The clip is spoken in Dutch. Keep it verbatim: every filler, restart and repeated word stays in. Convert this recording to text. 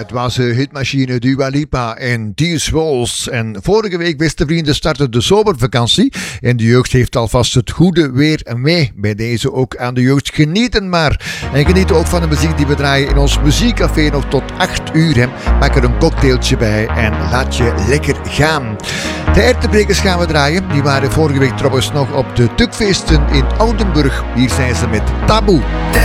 Het was uh, hitmachine Dua Lipa en These Walls. En vorige week, beste vrienden, startte de zomervakantie. En de jeugd heeft alvast het goede weer mee. Bij deze ook aan de jeugd genieten maar. En geniet ook van de muziek die we draaien in ons muziekcafé nog tot acht uur. Hè. Maak er een cocktailtje bij en laat je lekker gaan. De Erwtenbrekers gaan we draaien. Die waren vorige week trouwens nog op de Tukfeesten in Oudenburg. Hier zijn ze met Taboe.